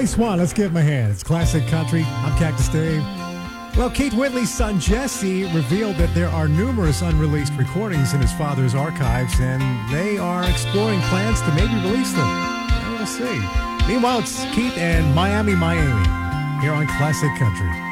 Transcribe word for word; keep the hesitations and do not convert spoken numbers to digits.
Kelly Swan, let's give him a hand. It's classic country. I'm Cactus Dave. Well, Keith Whitley's son Jesse revealed that there are numerous unreleased recordings in his father's archives, and they are exploring plans to maybe release them. Well, we'll see. Meanwhile, it's Keith and Miami, Miami here on Classic Country.